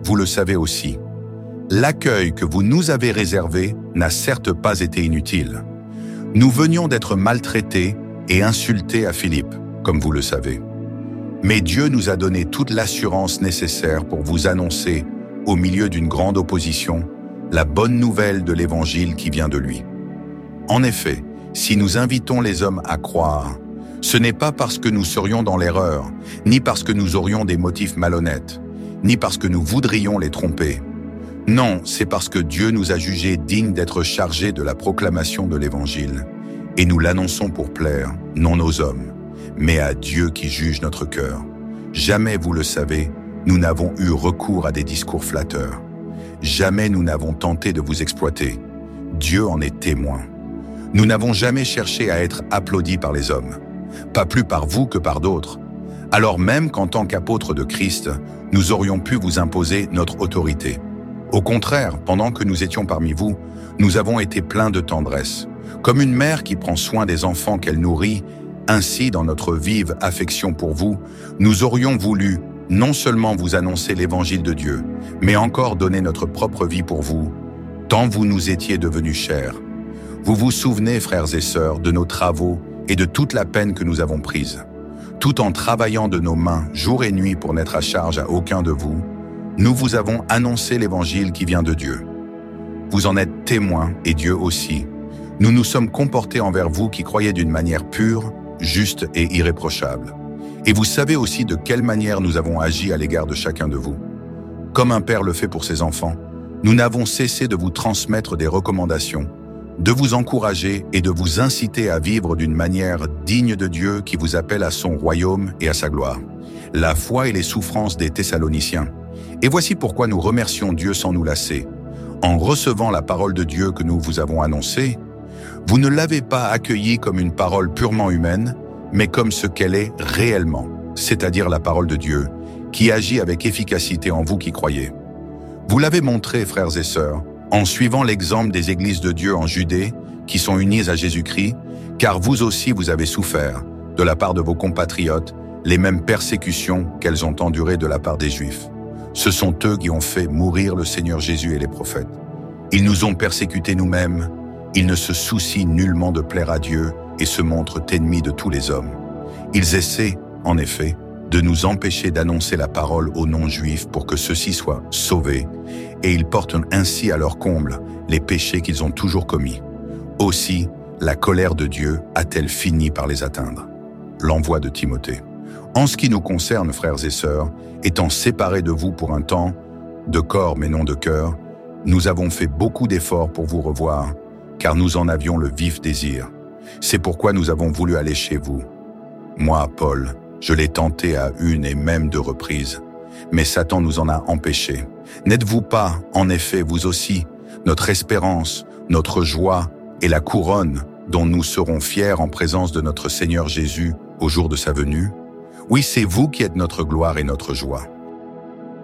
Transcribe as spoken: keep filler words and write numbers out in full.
vous le savez aussi. L'accueil que vous nous avez réservé n'a certes pas été inutile. Nous venions d'être maltraités et insultés à Philippe, comme vous le savez. Mais Dieu nous a donné toute l'assurance nécessaire pour vous annoncer, au milieu d'une grande opposition, la bonne nouvelle de l'Évangile qui vient de lui. En effet, si nous invitons les hommes à croire, ce n'est pas parce que nous serions dans l'erreur, ni parce que nous aurions des motifs malhonnêtes, ni parce que nous voudrions les tromper. Non, c'est parce que Dieu nous a jugés dignes d'être chargés de la proclamation de l'Évangile, et nous l'annonçons pour plaire, non aux hommes, mais à Dieu qui juge notre cœur. Jamais, vous le savez, nous n'avons eu recours à des discours flatteurs. Jamais nous n'avons tenté de vous exploiter. Dieu en est témoin. Nous n'avons jamais cherché à être applaudis par les hommes, pas plus par vous que par d'autres. Alors même qu'en tant qu'apôtres de Christ, nous aurions pu vous imposer notre autorité. Au contraire, pendant que nous étions parmi vous, nous avons été pleins de tendresse. Comme une mère qui prend soin des enfants qu'elle nourrit, ainsi dans notre vive affection pour vous, nous aurions voulu non seulement vous annoncer l'évangile de Dieu, mais encore donner notre propre vie pour vous, tant vous nous étiez devenus chers. Vous vous souvenez, frères et sœurs, de nos travaux et de toute la peine que nous avons prise. Tout en travaillant de nos mains jour et nuit pour n'être à charge à aucun de vous, nous vous avons annoncé l'évangile qui vient de Dieu. Vous en êtes témoins, et Dieu aussi. Nous nous sommes comportés envers vous qui croyez d'une manière pure, juste et irréprochable. Et vous savez aussi de quelle manière nous avons agi à l'égard de chacun de vous. Comme un père le fait pour ses enfants, nous n'avons cessé de vous transmettre des recommandations, de vous encourager et de vous inciter à vivre d'une manière digne de Dieu qui vous appelle à son royaume et à sa gloire. La foi et les souffrances des Thessaloniciens. Et voici pourquoi nous remercions Dieu sans nous lasser. En recevant la parole de Dieu que nous vous avons annoncée, vous ne l'avez pas accueillie comme une parole purement humaine, mais comme ce qu'elle est réellement, c'est-à-dire la parole de Dieu, qui agit avec efficacité en vous qui croyez. Vous l'avez montré, frères et sœurs, en suivant l'exemple des églises de Dieu en Judée, qui sont unies à Jésus-Christ, car vous aussi vous avez souffert, de la part de vos compatriotes, les mêmes persécutions qu'elles ont endurées de la part des Juifs. Ce sont eux qui ont fait mourir le Seigneur Jésus et les prophètes. Ils nous ont persécutés nous-mêmes, ils ne se soucient nullement de plaire à Dieu, et se montrent ennemis de tous les hommes. Ils essaient, en effet, de nous empêcher d'annoncer la parole aux non-juifs pour que ceux-ci soient sauvés, et ils portent ainsi à leur comble les péchés qu'ils ont toujours commis. Aussi, la colère de Dieu a-t-elle fini par les atteindre. L'envoi de Timothée. En ce qui nous concerne, frères et sœurs, étant séparés de vous pour un temps, de corps mais non de cœur, nous avons fait beaucoup d'efforts pour vous revoir, car nous en avions le vif désir. C'est pourquoi nous avons voulu aller chez vous. Moi, Paul, je l'ai tenté à une et même deux reprises, mais Satan nous en a empêchés. N'êtes-vous pas, en effet, vous aussi, notre espérance, notre joie et la couronne dont nous serons fiers en présence de notre Seigneur Jésus au jour de sa venue? Oui, c'est vous qui êtes notre gloire et notre joie.